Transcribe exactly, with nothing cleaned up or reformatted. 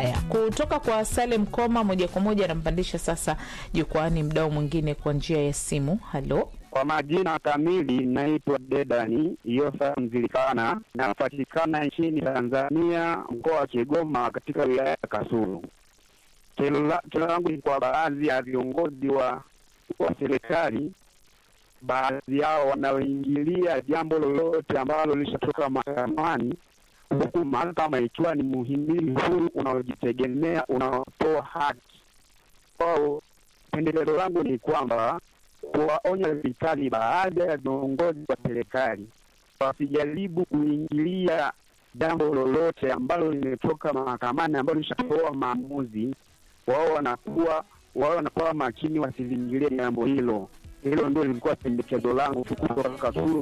Haya, kutoka kwa Salem Koma moja kwa moja nampandisha sasa jukwani mdau mwingine kwa njia ya simu. Halo. Kwa majina kamili naitwa Dedani Yosa Mzilikana, napatikana nchini Tanzania, mkoa wa Kigoma, katika wilaya ya Kasulu. Kila langu ni kwa baadhi ya viongozi wa wa serikali, baadhi yao wanaoingilia jambo lolote ambalo lishatoka mahakamani, huku mahakama ikiwa ni muhimili huru unaojitegemea, unaotoa haki. Kwa pendeleo langu ni kwamba kuwaonya serikali, baadhi ya viongozi wa serikali wasijaribu kuingilia jambo lolote ambalo limetoka mahakamani, ambalo lishatoa maamuzi. Wao wanakuwa wao wanakuwa makini, wasiingilie jambo hilo. Hilo ndio lilikuwa pendekezo langu kutoka Kasulu.